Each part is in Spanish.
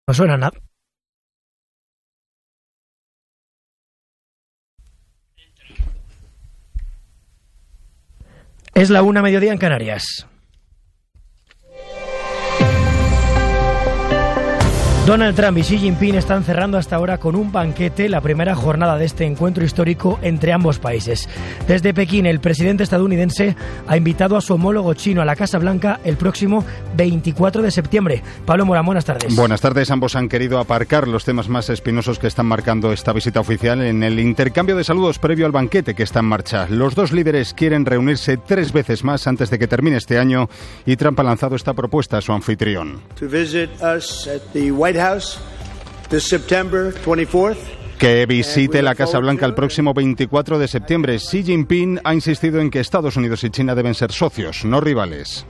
No suena nada. Es la 1:00 mediodía en Canarias. Donald Trump y Xi Jinping están cerrando hasta ahora con un banquete la primera jornada de este encuentro histórico entre ambos países. Desde Pekín, el presidente estadounidense ha invitado a su homólogo chino a la Casa Blanca el próximo 24 de septiembre. Pablo Morán, buenas tardes. Buenas tardes. Ambos han querido aparcar los temas más espinosos que están marcando esta visita oficial en el intercambio de saludos previo al banquete que está en marcha. Los dos líderes quieren reunirse 3 veces más antes de que termine este año y Trump ha lanzado esta propuesta a su anfitrión. House this September 24th. Que visite la Casa Blanca el próximo 24 de septiembre. Xi Jinping ha insistido en que Estados Unidos y China deben ser socios, no rivales.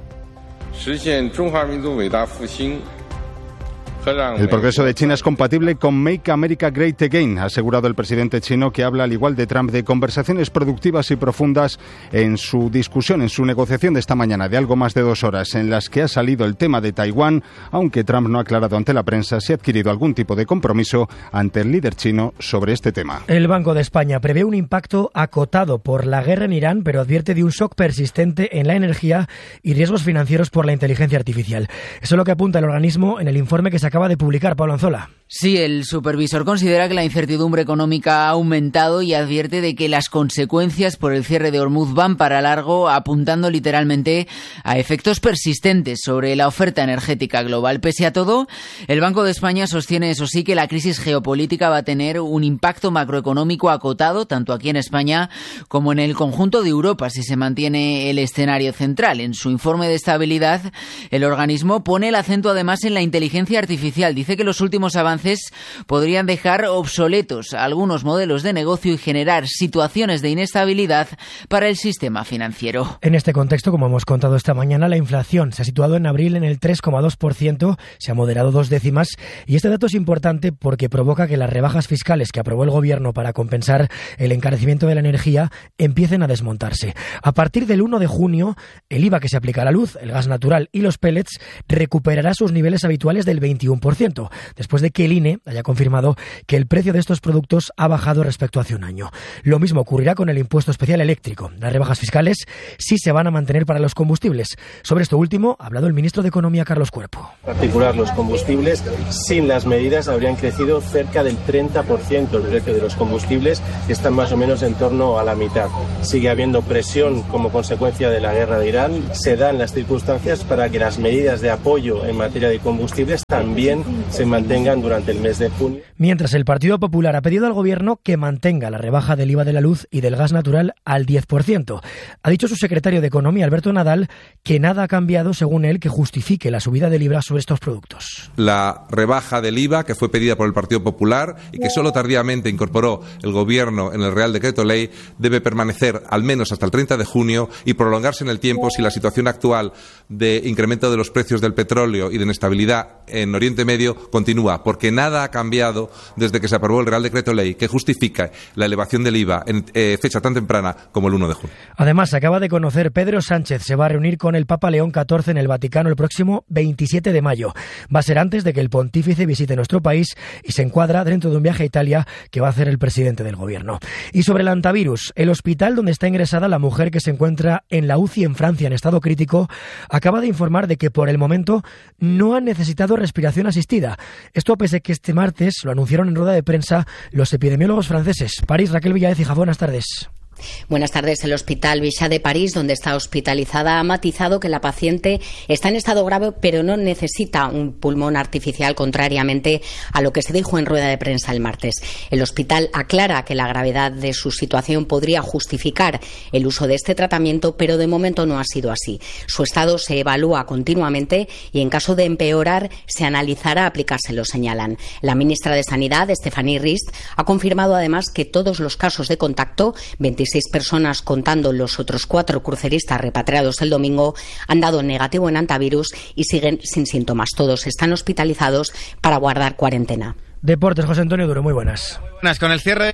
El progreso de China es compatible con Make America Great Again, ha asegurado el presidente chino, que habla al igual de Trump de conversaciones productivas y profundas en su discusión, en su negociación de esta mañana de algo más de 2 horas, en las que ha salido el tema de Taiwán, aunque Trump no ha aclarado ante la prensa si ha adquirido algún tipo de compromiso ante el líder chino sobre este tema. El Banco de España prevé un impacto acotado por la guerra en Irán, pero advierte de un shock persistente en la energía y riesgos financieros por la inteligencia artificial. Eso es lo que apunta el organismo en el informe que se acaba de publicar. Pablo Anzola. Sí, el supervisor considera que la incertidumbre económica ha aumentado y advierte de que las consecuencias por el cierre de Hormuz van para largo, apuntando literalmente a efectos persistentes sobre la oferta energética global. Pese a todo, el Banco de España sostiene, eso sí, que la crisis geopolítica va a tener un impacto macroeconómico acotado, tanto aquí en España como en el conjunto de Europa, si se mantiene el escenario central. En su informe de estabilidad, el organismo pone el acento además en la inteligencia artificial. Dice que los últimos avances podrían dejar obsoletos algunos modelos de negocio y generar situaciones de inestabilidad para el sistema financiero. En este contexto, como hemos contado esta mañana, la inflación se ha situado en abril en el 3,2%, se ha moderado 2 décimas, y este dato es importante porque provoca que las rebajas fiscales que aprobó el gobierno para compensar el encarecimiento de la energía empiecen a desmontarse. A partir del 1 de junio, el IVA que se aplica a la luz, el gas natural y los pellets recuperará sus niveles habituales del 21%, después de que el INE haya confirmado que el precio de estos productos ha bajado respecto a hace un año. Lo mismo ocurrirá con el impuesto especial eléctrico. Las rebajas fiscales sí se van a mantener para los combustibles. Sobre esto último ha hablado el ministro de Economía, Carlos Cuerpo. En particular, los combustibles, sin las medidas, habrían crecido cerca del 30% el precio de los combustibles, que están más o menos en torno a la mitad. Sigue habiendo presión como consecuencia de la guerra de Irán. Se dan las circunstancias para que las medidas de apoyo en materia de combustibles también se mantengan durante el mes de junio. Mientras, el Partido Popular ha pedido al gobierno que mantenga la rebaja del IVA de la luz y del gas natural al 10%. Ha dicho su secretario de Economía, Alberto Nadal, que nada ha cambiado, según él, que justifique la subida del IVA sobre estos productos. La rebaja del IVA, que fue pedida por el Partido Popular y que solo tardíamente incorporó el gobierno en el Real Decreto Ley, debe permanecer al menos hasta el 30 de junio y prolongarse en el tiempo si la situación actual de incremento de los precios del petróleo y de inestabilidad en Oriente Medio continúa, porque nada ha cambiado desde que se aprobó el Real Decreto Ley que justifica la elevación del IVA en fecha tan temprana como el 1 de junio. Además, se acaba de conocer, Pedro Sánchez se va a reunir con el Papa León XIV en el Vaticano el próximo 27 de mayo. Va a ser antes de que el pontífice visite nuestro país y se encuadra dentro de un viaje a Italia que va a hacer el presidente del gobierno. Y sobre el antivirus, el hospital donde está ingresada la mujer que se encuentra en la UCI en Francia en estado crítico acaba de informar de que por el momento no han necesitado respiración asistida. Esto pese a que este martes lo anunciaron en rueda de prensa los epidemiólogos franceses. París, Raquel Villaez y Jafón, buenas tardes. Buenas tardes. El Hospital Bichat de París, donde está hospitalizada, ha matizado que la paciente está en estado grave, pero no necesita un pulmón artificial, contrariamente a lo que se dijo en rueda de prensa el martes. El hospital aclara que la gravedad de su situación podría justificar el uso de este tratamiento, pero de momento no ha sido así. Su estado se evalúa continuamente y, en caso de empeorar, se analizará aplicárselo, señalan. La ministra de Sanidad, Stéphanie Rist, ha confirmado además que todos los casos de contacto, 26 personas contando los otros 4 cruceristas repatriados el domingo, han dado negativo en antivirus y siguen sin síntomas. Todos están hospitalizados para guardar cuarentena. Deportes, José Antonio Duro, muy buenas. Con el cierre de la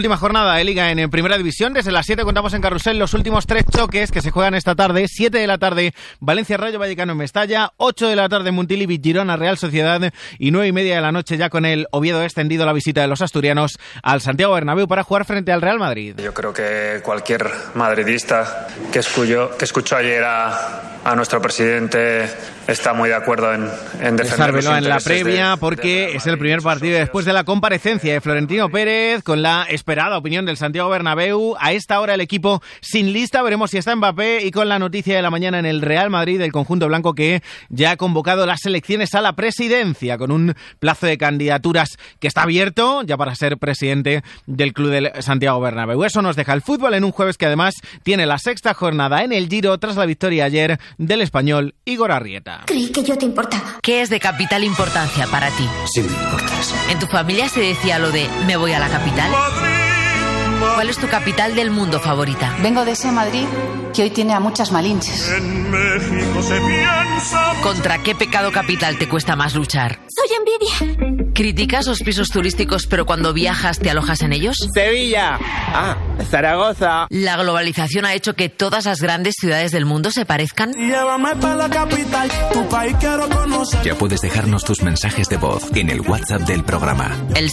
Última jornada de Liga en Primera División. Desde las 7 contamos en Carrusel los últimos 3 choques que se juegan esta tarde. 7 de la tarde, Valencia Rayo Vallecano en Mestalla. 8 de la tarde, Montilivi Girona Real Sociedad. Y 9:30 de la noche ya con el Oviedo extendido la visita de los asturianos al Santiago Bernabéu para jugar frente al Real Madrid. Yo creo que cualquier madridista que escuchó ayer a nuestro presidente está muy de acuerdo en defender los intereses en la previa porque es el primer partido después de la comparecencia de Florentino Pérez con la esperada opinión del Santiago Bernabéu. A esta hora el equipo sin lista, veremos si está Mbappé, y con la noticia de la mañana en el Real Madrid del conjunto blanco que ya ha convocado las elecciones a la presidencia con un plazo de candidaturas que está abierto ya para ser presidente del club del Santiago Bernabéu. Eso nos deja el fútbol en un jueves que además tiene la 6ª jornada en el Giro tras la victoria ayer del español Igor Arrieta. Creí que yo te importaba. ¿Qué es de capital importancia para ti? Sí, me importas. ¿En tu familia se decía lo de me voy a la capital? ¿Cuál es tu capital del mundo favorita? Vengo de ese Madrid que hoy tiene a muchas malinches. En México se piensa... ¿Contra qué pecado capital te cuesta más luchar? Soy envidia. ¿Criticas los pisos turísticos pero cuando viajas te alojas en ellos? Sevilla. Zaragoza. ¿La globalización ha hecho que todas las grandes ciudades del mundo se parezcan? Llévame para la capital, tu país quiero conocer. Ya puedes dejarnos tus mensajes de voz en el WhatsApp del programa. El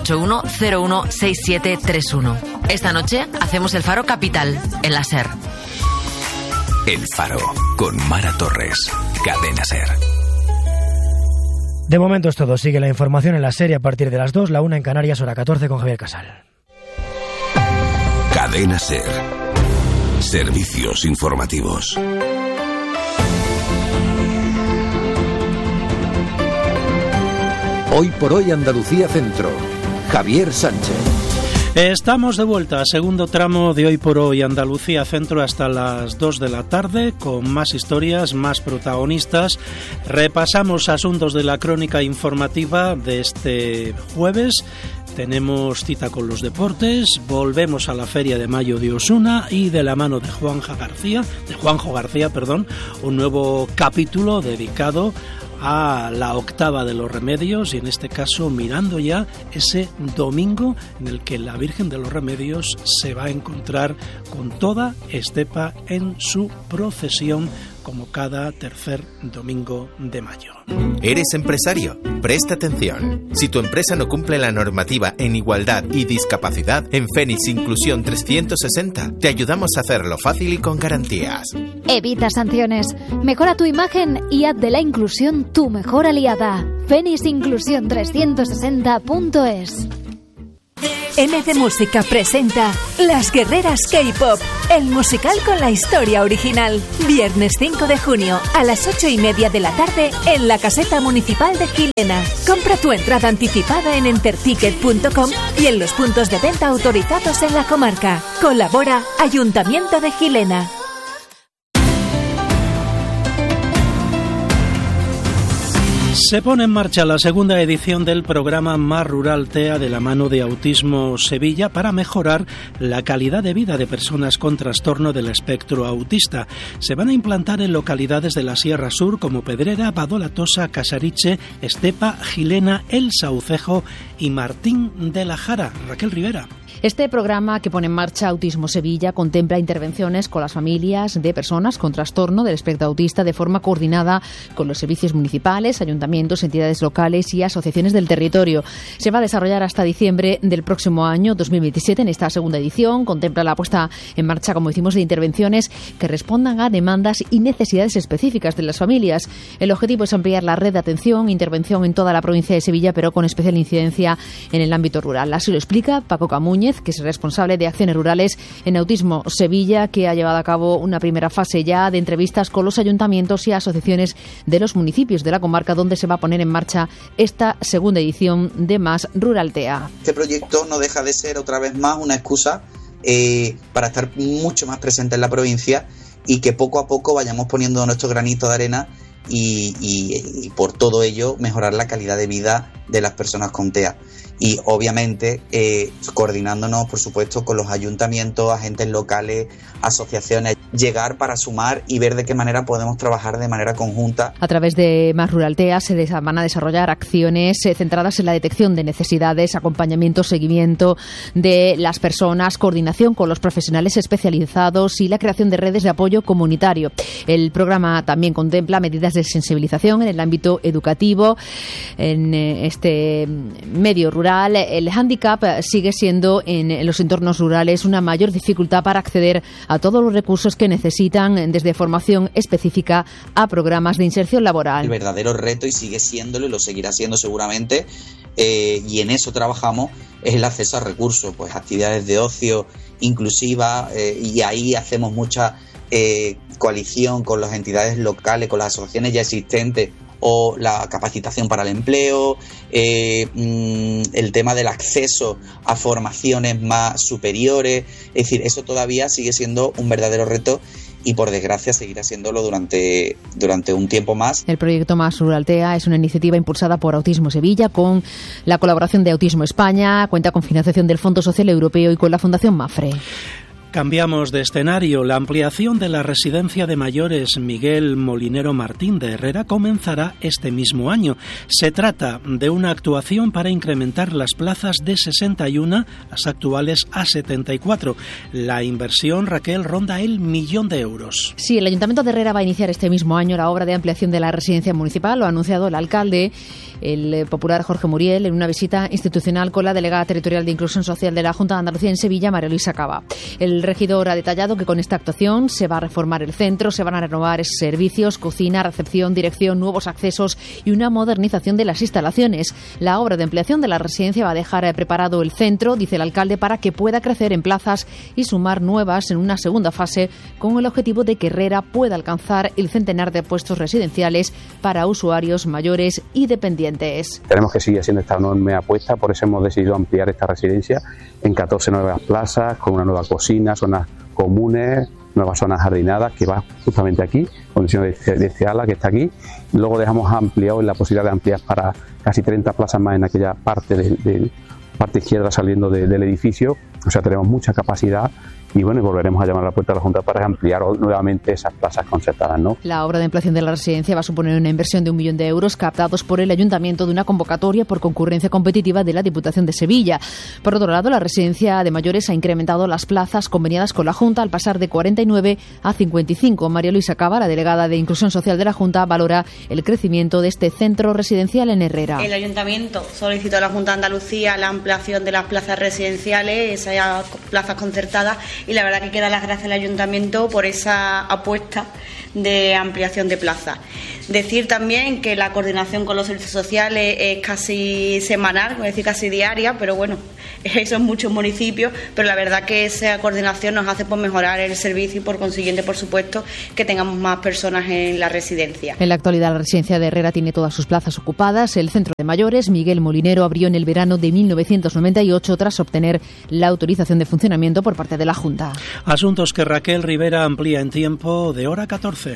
681-016731. Esta noche hacemos el Faro Capital en la SER. El Faro, con Mara Torres. Cadena SER. De momento es todo. Sigue la información en la serie a partir de las 2, la 1 en Canarias, hora 14 con Javier Casal. Cadena SER. Servicios informativos. Hoy por hoy Andalucía Centro. Javier Sánchez. Estamos de vuelta, segundo tramo de Hoy por Hoy Andalucía Centro hasta las 2 de la tarde, con más historias, más protagonistas. Repasamos asuntos de la crónica informativa de este jueves. Tenemos cita con los deportes, volvemos a la Feria de Mayo de Osuna y de la mano de Juanjo García, un nuevo capítulo dedicado a la octava de los remedios, y en este caso mirando ya ese domingo en el que la Virgen de los Remedios se va a encontrar con toda Estepa en su procesión, como cada tercer domingo de mayo. ¿Eres empresario? Presta atención. Si tu empresa no cumple la normativa en igualdad y discapacidad, en Fénix Inclusión 360 te ayudamos a hacerlo fácil y con garantías. Evita sanciones, mejora tu imagen y haz de la inclusión tu mejor aliada. FénixInclusión360.es. MD Música presenta Las Guerreras K-Pop, el musical con la historia original. Viernes 5 de junio a las 8:30 de la tarde en la Caseta Municipal de Gilena. Compra tu entrada anticipada en enterticket.com y en los puntos de venta autorizados en la comarca. Colabora Ayuntamiento de Gilena. Se pone en marcha la segunda edición del programa Más Rural TEA de la mano de Autismo Sevilla para mejorar la calidad de vida de personas con trastorno del espectro autista. Se van a implantar en localidades de la Sierra Sur como Pedrera, Badolatosa, Casariche, Estepa, Gilena, El Saucejo y Martín de la Jara. Raquel Rivera. Este programa que pone en marcha Autismo Sevilla contempla intervenciones con las familias de personas con trastorno del espectro autista de forma coordinada con los servicios municipales, ayuntamientos, entidades locales y asociaciones del territorio. Se va a desarrollar hasta diciembre del próximo año 2027. En esta segunda edición contempla la puesta en marcha, como decimos, de intervenciones que respondan a demandas y necesidades específicas de las familias. El objetivo es ampliar la red de atención e intervención en toda la provincia de Sevilla, pero con especial incidencia en el ámbito rural. Así lo explica Paco Camúñez, que es responsable de Acciones Rurales en Autismo Sevilla, que ha llevado a cabo una primera fase ya de entrevistas con los ayuntamientos y asociaciones de los municipios de la comarca, donde se va a poner en marcha esta segunda edición de Más Rural TEA. Este proyecto no deja de ser otra vez más una excusa para estar mucho más presente en la provincia y que poco a poco vayamos poniendo nuestro granito de arena y por todo ello mejorar la calidad de vida de las personas con TEA. Y obviamente coordinándonos, por supuesto, con los ayuntamientos, agentes locales, asociaciones. llegar para sumar y ver de qué manera podemos trabajar de manera conjunta. A través de Más Ruraltea se van a desarrollar acciones centradas en la detección de necesidades, acompañamiento, seguimiento de las personas, coordinación con los profesionales especializados y la creación de redes de apoyo comunitario. El programa también contempla medidas de sensibilización en el ámbito educativo. En este medio rural, el hándicap sigue siendo en los entornos rurales una mayor dificultad para acceder a todos los recursos que necesitan, desde formación específica a programas de inserción laboral. El verdadero reto, y sigue siéndolo y lo seguirá siendo seguramente, y en eso trabajamos, es el acceso a recursos, pues actividades de ocio inclusiva, y ahí hacemos mucha coalición con las entidades locales, con las asociaciones ya existentes, o la capacitación para el empleo, el tema del acceso a formaciones más superiores. Es decir, eso todavía sigue siendo un verdadero reto y por desgracia seguirá siéndolo durante un tiempo más. El proyecto Más Ruraltea es una iniciativa impulsada por Autismo Sevilla con la colaboración de Autismo España, cuenta con financiación del Fondo Social Europeo y con la Fundación Mafre. Cambiamos de escenario. La ampliación de la residencia de mayores Miguel Molinero Martín de Herrera comenzará este mismo año. Se trata de una actuación para incrementar las plazas de 61, las actuales, a 74. La inversión, Raquel, ronda el 1.000.000 de euros. Sí, el Ayuntamiento de Herrera va a iniciar este mismo año la obra de ampliación de la residencia municipal. Lo ha anunciado el alcalde, el popular Jorge Muriel, en una visita institucional con la delegada territorial de Inclusión Social de la Junta de Andalucía en Sevilla, María Luisa Cava. El regidor ha detallado que con esta actuación se va a reformar el centro, se van a renovar servicios, cocina, recepción, dirección, nuevos accesos y una modernización de las instalaciones. La obra de ampliación de la residencia va a dejar preparado el centro, dice el alcalde, para que pueda crecer en plazas y sumar nuevas en una segunda fase, con el objetivo de que Herrera pueda alcanzar el centenar de puestos residenciales para usuarios mayores y dependientes. Tenemos que seguir haciendo esta enorme apuesta, por eso hemos decidido ampliar esta residencia en 14 nuevas plazas, con una nueva cocina, zonas comunes, nuevas zonas jardinadas, que va justamente aquí, condiciones de este ala que está aquí. Luego dejamos ampliado la posibilidad de ampliar para casi 30 plazas más en aquella parte de parte izquierda saliendo del edificio. O sea, tenemos mucha capacidad y bueno, volveremos a llamar a la puerta de la Junta para ampliar nuevamente esas plazas concertadas, ¿no? La obra de ampliación de la residencia va a suponer una inversión de 1.000.000 de euros captados por el Ayuntamiento de una convocatoria por concurrencia competitiva de la Diputación de Sevilla. Por otro lado, la residencia de mayores ha incrementado las plazas conveniadas con la Junta al pasar de 49 a 55. María Luisa Cava, la delegada de Inclusión Social de la Junta, valora el crecimiento de este centro residencial en Herrera. El Ayuntamiento solicitó a la Junta de Andalucía la ampliación de las plazas residenciales, esas plazas concertadas, y la verdad que quiero dar las gracias al Ayuntamiento por esa apuesta de ampliación de plazas. Decir también que la coordinación con los servicios sociales es casi semanal, es decir, casi diaria, pero bueno, eso en muchos municipios, pero la verdad que esa coordinación nos hace mejorar el servicio y por consiguiente, por supuesto, que tengamos más personas en la residencia. En la actualidad, la residencia de Herrera tiene todas sus plazas ocupadas. El centro de mayores Miguel Molinero abrió en el verano de 1998 tras obtener la autorización de funcionamiento por parte de la Junta. Asuntos que Raquel Rivera amplía en tiempo de hora 14.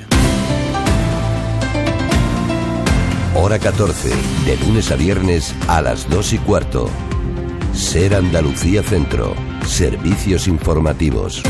Hora 14, de lunes a viernes a las 2:15. Ser Andalucía Centro. Servicios informativos.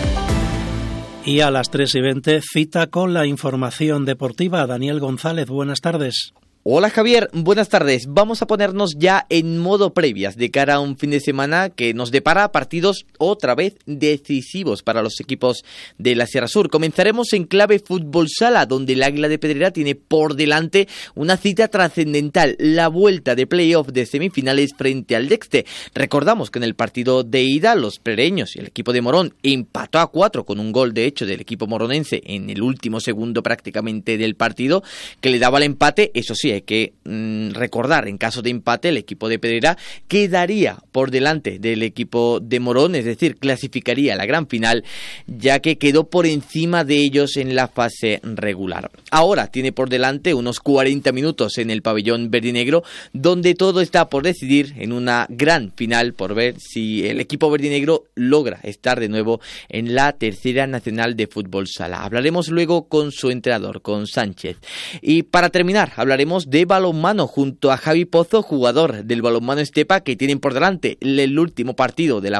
Y a las 3:20, cita con la información deportiva. Daniel González, buenas tardes. Hola Javier, buenas tardes. Vamos a ponernos ya en modo previas de cara a un fin de semana que nos depara partidos otra vez decisivos para los equipos de la Sierra Sur. Comenzaremos en clave fútbol sala, donde el Águila de Pedrera tiene por delante una cita trascendental, la vuelta de playoff de semifinales frente al Dexte. Recordamos que en el partido de ida los pereños y el equipo de Morón empató a 4 con un gol de hecho del equipo moronense en el último segundo prácticamente del partido, que le daba el empate. Eso sí, hay que recordar, en caso de empate el equipo de Pedrera quedaría por delante del equipo de Morón, es decir, clasificaría a la gran final, ya que quedó por encima de ellos en la fase regular. Ahora tiene por delante unos 40 minutos en el pabellón verdinegro, donde todo está por decidir en una gran final, por ver si el equipo verdinegro logra estar de nuevo en la tercera nacional de fútbol sala. Hablaremos luego con su entrenador, con Sánchez. Y para terminar, hablaremos hablamos de balonmano junto a Javi Pozo, jugador del balonmano Estepa, que tienen por delante el último partido de la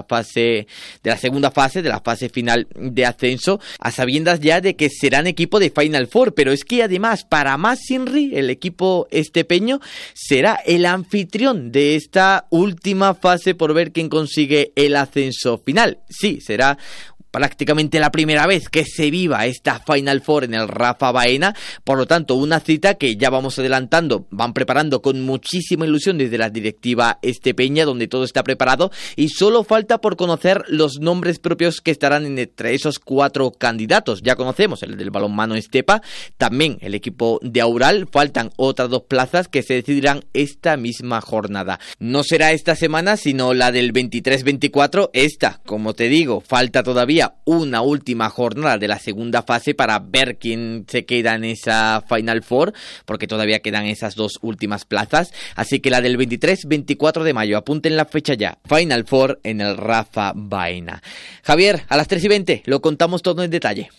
segunda fase, de la fase final de ascenso, a sabiendas ya de que serán equipo de Final Four. Pero es que además, para más Inri, el equipo estepeño será el anfitrión de esta última fase por ver quién consigue el ascenso final. Sí, será prácticamente la primera vez que se viva esta Final Four en el Rafa Baena, por lo tanto una cita que ya vamos adelantando, van preparando con muchísima ilusión desde la directiva estepeña, donde todo está preparado y solo falta por conocer los nombres propios que estarán entre esos 4 candidatos. Ya conocemos el del balonmano Estepa, también el equipo de Aural, faltan otras 2 plazas que se decidirán esta misma jornada. No será esta semana, sino la del 23-24, esta, como te digo, falta todavía una última jornada de la segunda fase para ver quién se queda en esa Final Four, porque todavía quedan esas 2 últimas plazas, así que la del 23-24 de mayo, apunten la fecha ya, Final Four en el Rafa Baena. Javier, a las 3:20 lo contamos todo en detalle.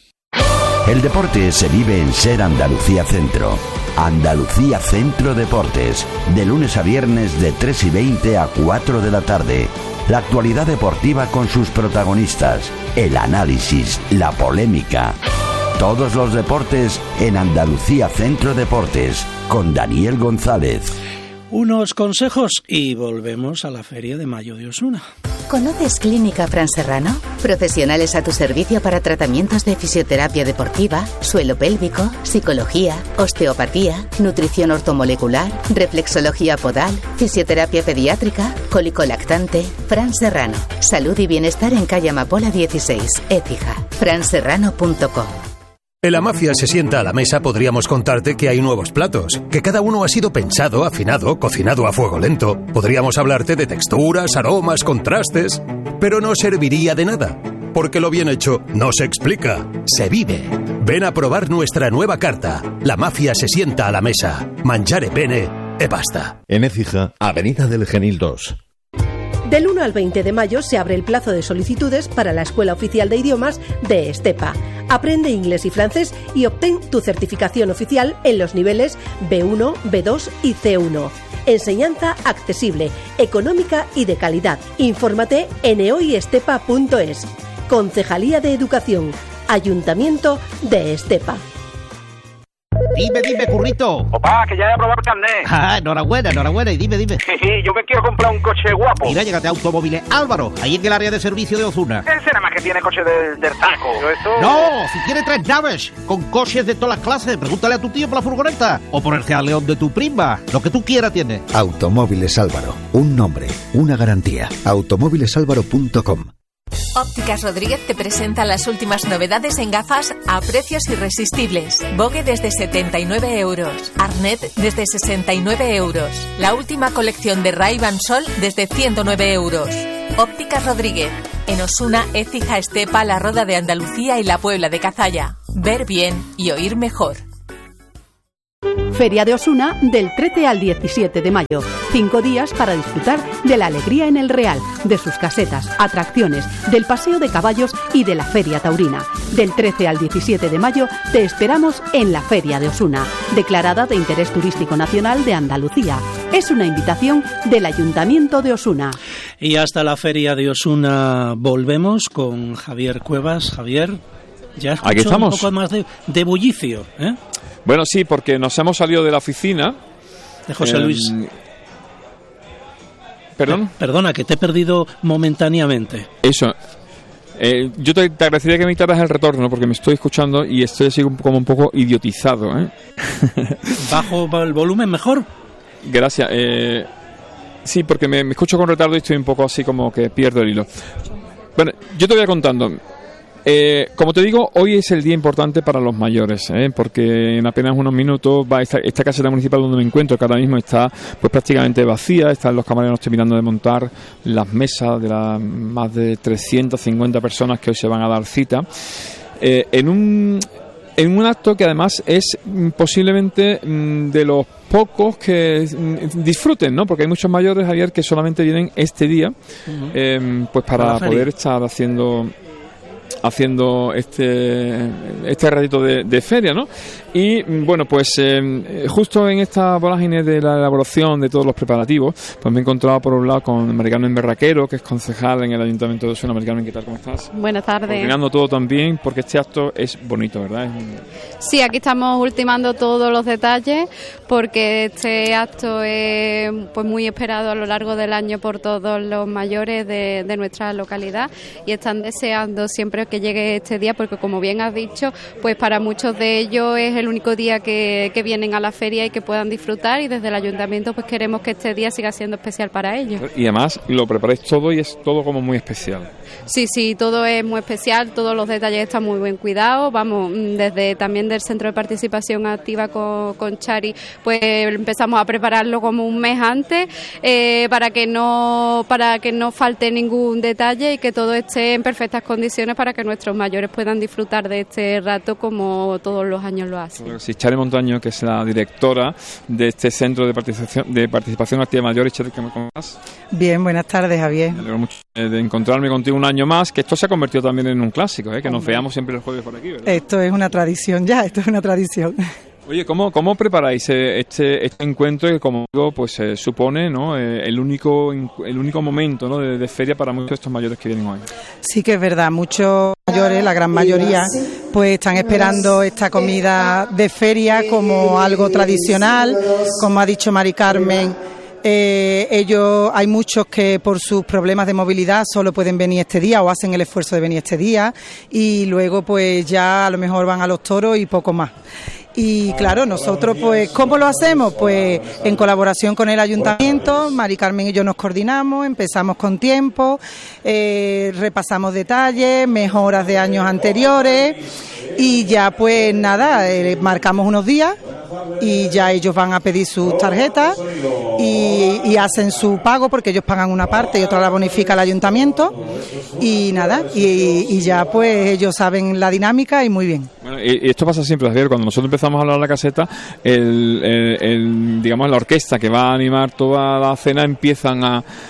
El deporte se vive en Ser Andalucía Centro. Andalucía Centro Deportes, de lunes a viernes de 3:20 a 4 de la tarde. La actualidad deportiva con sus protagonistas, el análisis, la polémica. Todos los deportes en Andalucía Centro Deportes, con Daniel González. Unos consejos y volvemos a la Feria de Mayo de Osuna. ¿Conoces Clínica Fran Serrano? Profesionales a tu servicio para tratamientos de fisioterapia deportiva, suelo pélvico, psicología, osteopatía, nutrición ortomolecular, reflexología podal, fisioterapia pediátrica, cólico lactante. Fran Serrano. Salud y bienestar en calle Amapola 16, Écija. franserrano.com. En la Mafia se sienta a la mesa podríamos contarte que hay nuevos platos, que cada uno ha sido pensado, afinado, cocinado a fuego lento. Podríamos hablarte de texturas, aromas, contrastes, pero no serviría de nada, porque lo bien hecho no se explica, se vive. Ven a probar nuestra nueva carta. La Mafia se sienta a la mesa. Mangiare bene e basta. En Écija, Avenida del Genil 2. Del 1 al 20 de mayo se abre el plazo de solicitudes para la Escuela Oficial de Idiomas de Estepa. Aprende inglés y francés y obtén tu certificación oficial en los niveles B1, B2 y C1. Enseñanza accesible, económica y de calidad. Infórmate en ehoyestepa.es. Concejalía de Educación, Ayuntamiento de Estepa. Dime, currito. Opa, que ya he aprobado el carnet. Ah, enhorabuena, y dime. Yo me quiero comprar un coche guapo. Mira, llégate a Automóviles Álvaro, ahí en el área de servicio de Osuna. ¿Qué será más que tiene coche del taco? No, si tiene 3 naves, con coches de todas las clases, pregúntale a tu tío por la furgoneta, o por el Real León de tu prima, lo que tú quieras tiene. Automóviles Álvaro, un nombre, una garantía. automóvilesalvaro.com. Ópticas Rodríguez te presenta las últimas novedades en gafas a precios irresistibles. Bogue desde 79 euros. Arnet desde 69 euros. La última colección de Ray-Ban Sol desde 109 euros. Ópticas Rodríguez. En Osuna, Écija, Estepa, La Roda de Andalucía y La Puebla de Cazalla. Ver bien y oír mejor. Feria de Osuna del 13 al 17 de mayo. 5 días para disfrutar de la alegría en el Real, de sus casetas, atracciones, del paseo de caballos y de la Feria Taurina. Del 13 al 17 de mayo te esperamos en la Feria de Osuna, declarada de interés turístico nacional de Andalucía. Es una invitación del Ayuntamiento de Osuna. Y hasta la Feria de Osuna volvemos con Javier Cuevas. Javier, ya escucho un poco más de bullicio, ¿eh? Bueno, sí, porque nos hemos salido de la oficina. De José Luis. ¿Perdón? Perdona, que te he perdido momentáneamente. Eso. Yo te agradecería que me quitaras el retorno, porque me estoy escuchando y estoy así como un poco idiotizado, ¿eh? ¿Bajo el volumen mejor? Gracias. Sí, porque me escucho con retardo y estoy un poco así como que pierdo el hilo. Bueno, yo te voy contando. Como te digo, hoy es el día importante para los mayores, porque en apenas unos minutos va esta caseta municipal donde me encuentro, que ahora mismo está pues prácticamente vacía. Están los camareros terminando de montar las mesas de las más de 350 personas que hoy se van a dar cita, en un acto que además es posiblemente de los pocos que disfruten, ¿no? Porque hay muchos mayores, Javier, que solamente vienen este día, pues para poder estar haciendo este ratito de feria, ¿no? Y bueno, pues justo en esta vorágine de la elaboración de todos los preparativos, pues me he encontrado por un lado con Mari Carmen Berraquero, que es concejal en el Ayuntamiento de Osuna. Mari Carmen, ¿qué tal? ¿Cómo estás? Buenas tardes. Coordinando todo también, porque este acto es bonito, ¿verdad? Sí, aquí estamos ultimando todos los detalles, porque este acto es pues muy esperado a lo largo del año por todos los mayores de nuestra localidad, y están deseando siempre que llegue este día, porque como bien has dicho, pues para muchos de ellos es el único día que vienen a la feria y que puedan disfrutar, y desde el ayuntamiento pues queremos que este día siga siendo especial para ellos. Y además lo preparáis todo y es todo como muy especial. Sí, todo es muy especial, todos los detalles están muy bien cuidados. Vamos, desde también del Centro de Participación Activa con Chari, pues empezamos a prepararlo como un mes antes, para que no falte ningún detalle y que todo esté en perfectas condiciones para que nuestros mayores puedan disfrutar de este rato como todos los años lo hacen. Sí, Chari Montaño, que es la directora de este Centro de Participación Activa Mayores. Chari, ¿cómo estás? Bien, buenas tardes, Javier. Me alegro mucho de encontrarme contigo un año más, que esto se ha convertido también en un clásico, que nos veamos siempre el jueves por aquí, ¿verdad? Esto es una tradición ya, Oye, ¿cómo preparáis este encuentro que, como digo, pues supone, ¿no?, el único momento, ¿no?, de feria para muchos de estos mayores que vienen hoy? Sí que es verdad, muchos mayores, la gran mayoría, pues están esperando esta comida de feria como algo tradicional, como ha dicho Mari Carmen. Hay muchos que por sus problemas de movilidad solo pueden venir este día o hacen el esfuerzo de venir este día, y luego pues ya a lo mejor van a los toros y poco más. Y claro, nosotros pues, ¿cómo lo hacemos? Pues en colaboración con el Ayuntamiento, Mari Carmen y yo nos coordinamos, empezamos con tiempo, repasamos detalles, mejoras de años anteriores, y ya pues nada, marcamos unos días y ya ellos van a pedir sus tarjetas y hacen su pago, porque ellos pagan una parte y otra la bonifica el Ayuntamiento, y nada, y ya pues ellos saben la dinámica y muy bien. Bueno, y esto pasa siempre, Javier, cuando nosotros empezamos a hablar de la caseta, digamos, la orquesta que va a animar toda la cena empiezan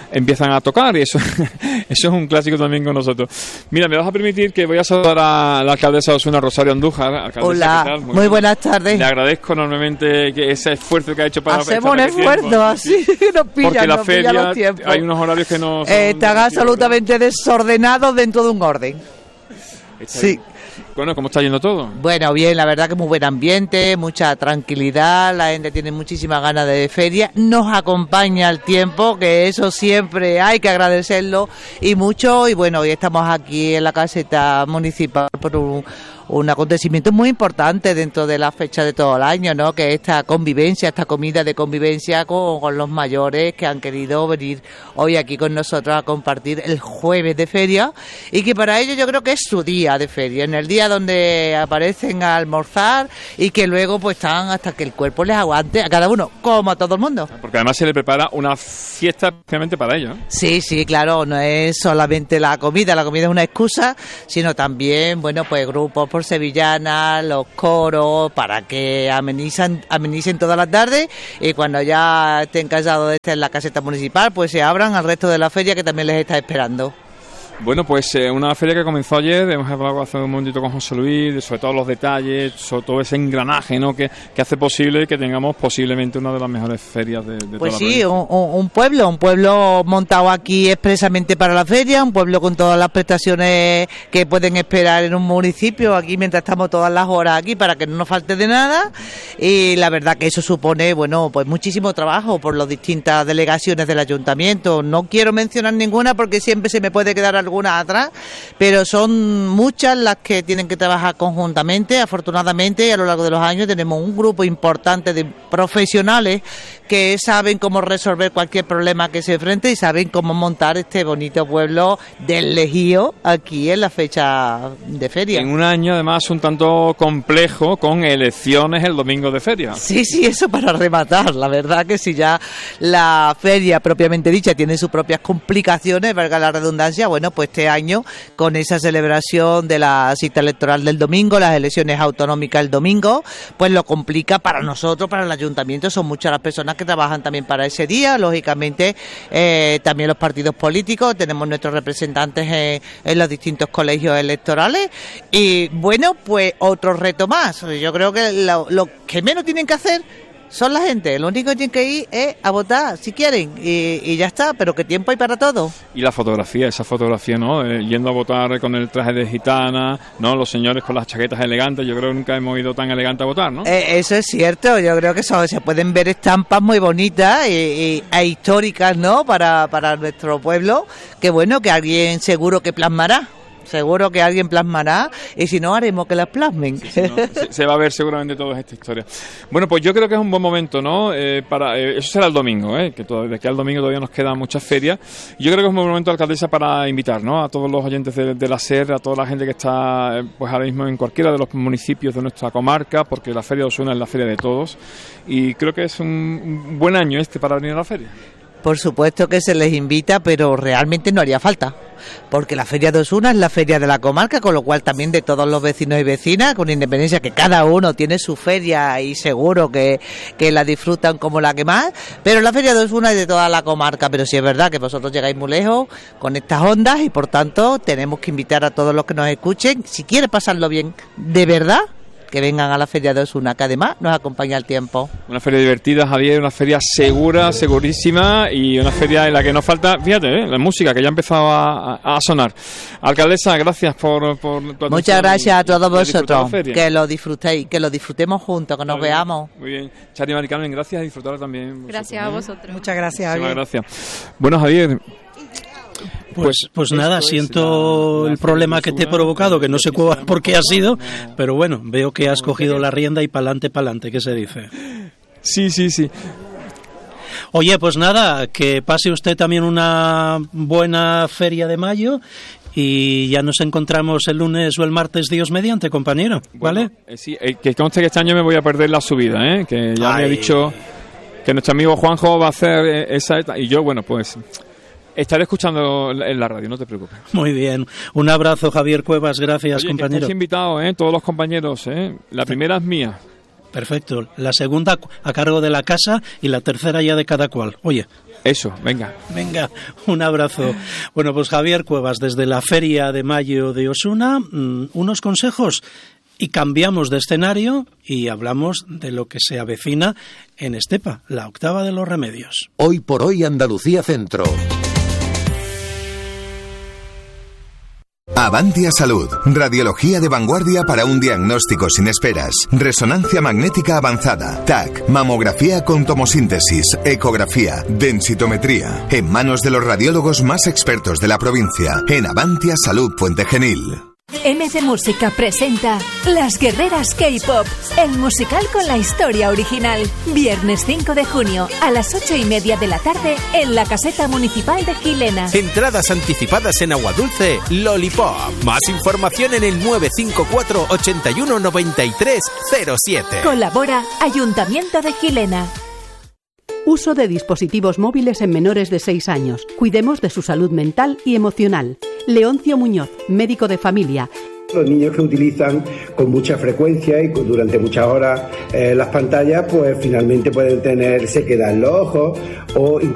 a tocar, y eso es un clásico también con nosotros. Mira, me vas a permitir que voy a saludar a la alcaldesa de Osuna, Rosario Andújar. Alcaldesa, hola, ¿qué tal? Muy buenas tardes. Le agradezco enormemente ese esfuerzo que ha hecho para hacemos un esfuerzo, así nos pillan, porque la feria los tiempos. Hay unos horarios que no están absolutamente desordenados dentro de un orden. Sí. Bueno, ¿cómo está yendo todo? Bueno, bien, la verdad que muy buen ambiente, mucha tranquilidad, la gente tiene muchísimas ganas de feria, nos acompaña el tiempo, que eso siempre hay que agradecerlo, y mucho, y bueno, hoy estamos aquí en la caseta municipal por un acontecimiento muy importante dentro de la fecha de todo el año, ¿no?, que es esta convivencia, esta comida de convivencia con los mayores que han querido venir hoy aquí con nosotros a compartir el jueves de feria, y que para ellos yo creo que es su día de feria, en el día donde aparecen a almorzar y que luego pues están hasta que el cuerpo les aguante a cada uno, como a todo el mundo. Porque además se le prepara una fiesta especialmente para ellos, ¿no? Sí, claro, no es solamente la comida es una excusa, sino también, bueno, pues grupos por sevillana, los coros, para que amenicen todas las tardes, y cuando ya estén cansados de estar en la caseta municipal, pues se abran al resto de la feria, que también les está esperando. Bueno, pues una feria que comenzó ayer, hemos hablado hace un momentito con José Luis, sobre todos los detalles, sobre todo ese engranaje, ¿no?, que hace posible que tengamos posiblemente una de las mejores ferias de pues toda sí, la un pueblo montado aquí expresamente para la feria, un pueblo con todas las prestaciones que pueden esperar en un municipio, aquí mientras estamos todas las horas aquí, para que no nos falte de nada, y la verdad que eso supone, bueno, pues muchísimo trabajo por las distintas delegaciones del ayuntamiento. No quiero mencionar ninguna porque siempre se me puede quedar algunas atrás, pero son muchas las que tienen que trabajar conjuntamente. Afortunadamente, a lo largo de los años tenemos un grupo importante de profesionales que saben cómo resolver cualquier problema que se enfrente y saben cómo montar este bonito pueblo del Lejío aquí en la fecha de feria. En un año además un tanto complejo, con elecciones el domingo de feria. Sí, eso para rematar. La verdad que si ya la feria propiamente dicha tiene sus propias complicaciones, valga la redundancia, bueno, pues este año con esa celebración de la cita electoral del domingo, las elecciones autonómicas el domingo, pues lo complica para nosotros, para el ayuntamiento. Son muchas las personas que trabajan también para ese día, lógicamente también los partidos políticos, tenemos nuestros representantes en los distintos colegios electorales y bueno, pues otro reto más. Yo creo que lo que menos tienen que hacer son la gente, lo único que tienen que ir es a votar si quieren y ya está, pero que tiempo hay para todo. Y la fotografía, esa fotografía, ¿no? Yendo a votar con el traje de gitana, ¿no? Los señores con las chaquetas elegantes, yo creo que nunca hemos ido tan elegante a votar, ¿no? Eso es cierto, yo creo que se pueden ver estampas muy bonitas e históricas, ¿no? Para nuestro pueblo, que bueno, que alguien seguro que plasmará. Seguro que alguien plasmará y si no haremos que las plasmen. Sí, no, se va a ver seguramente toda esta historia. Bueno, pues yo creo que es un buen momento, ¿no? Eso será el domingo, que de aquí al domingo todavía nos quedan muchas ferias. Yo creo que es un buen momento, alcaldesa, para invitar, ¿no? A todos los oyentes de la SER, a toda la gente que está pues ahora mismo en cualquiera de los municipios de nuestra comarca, porque la Feria de Osuna es la feria de todos y creo que es un buen año para venir a la feria. Por supuesto que se les invita, pero realmente no haría falta, porque la Feria de Osuna es la feria de la comarca, con lo cual también de todos los vecinos y vecinas, con independencia que cada uno tiene su feria y seguro que la disfrutan como la que más, pero la Feria de Osuna es de toda la comarca, pero sí es verdad que vosotros llegáis muy lejos con estas ondas y por tanto tenemos que invitar a todos los que nos escuchen, si quieren pasarlo bien de verdad, que vengan a la Feria de Osuna, que además nos acompaña el tiempo. Una feria divertida, Javier, una feria segura, segurísima y una feria en la que nos falta, fíjate, la música que ya ha empezado a sonar. Alcaldesa, gracias por tu atención. Muchas gracias a todos vosotros, que lo disfrutéis, que lo disfrutemos juntos, que nos veamos. Muy bien. Chari, Mari Carmen, gracias, disfrutar también. Gracias a vosotros. Muchas gracias, Javier. Gracias. Bueno, Javier... Pues nada, siento el problema que te he provocado, que no sé por qué ha sido, pero bueno, veo que has cogido la rienda y pa'lante, ¿qué se dice? Sí. Oye, pues nada, que pase usted también una buena feria de mayo y ya nos encontramos el lunes o el martes, Dios mediante, compañero, ¿vale? Bueno, sí, que conste que este año me voy a perder la subida, que ya me ha dicho que nuestro amigo Juanjo va a hacer esa y yo, bueno, pues... Estaré escuchando en la radio, no te preocupes. Muy bien. Un abrazo, Javier Cuevas. Gracias, compañero. Que estáis invitados, todos los compañeros. La primera es mía. Perfecto. La segunda a cargo de la casa y la tercera ya de cada cual. Oye. Eso, venga. Venga, un abrazo. Bueno, pues Javier Cuevas, desde la Feria de Mayo de Osuna, unos consejos. Y cambiamos de escenario y hablamos de lo que se avecina en Estepa, la octava de los remedios. Hoy por hoy, Andalucía Centro. Avantia Salud. Radiología de vanguardia para un diagnóstico sin esperas. Resonancia magnética avanzada. TAC. Mamografía con tomosíntesis. Ecografía. Densitometría. En manos de los radiólogos más expertos de la provincia. En Avantia Salud Puente Genil. MC Música presenta Las Guerreras K-Pop, el musical con la historia original. Viernes 5 de junio a las 8:30 de la tarde en la Caseta Municipal de Gilena. Entradas anticipadas en Aguadulce, Lollipop. Más información en el 954 81 93 07. Colabora Ayuntamiento de Gilena. Uso de dispositivos móviles en menores de 6 años. Cuidemos de su salud mental y emocional. Leoncio Muñoz, médico de familia. Los niños que utilizan con mucha frecuencia y durante muchas horas las pantallas, pues finalmente pueden tener sequedad en los ojos o incluso